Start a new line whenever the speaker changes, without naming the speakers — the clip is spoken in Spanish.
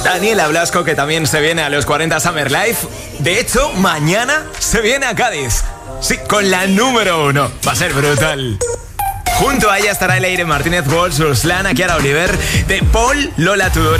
Daniela Blasco, que también se viene a los 40 Summer Life. De hecho, mañana se viene a Cádiz. Sí, con la número 1. Va a ser brutal. Junto a ella estará Leire Martínez Walsh, Ruslan, Kiara Oliver, De Paul, Lola Tudor